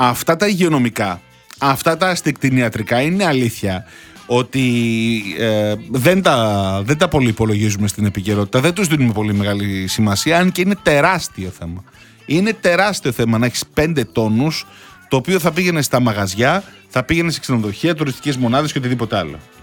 αυτά τα υγειονομικά, αυτά τα αστικτηνιατρικά είναι αλήθεια ότι δεν τα πολύ υπολογίζουμε στην επικαιρότητα, δεν τους δίνουμε πολύ μεγάλη σημασία, αν και είναι τεράστιο θέμα. Είναι τεράστιο θέμα να έχεις 5 τόνους, το οποίο θα πήγαινε στα μαγαζιά, θα πήγαινε σε ξενοδοχεία, τουριστικές μονάδες και οτιδήποτε άλλο.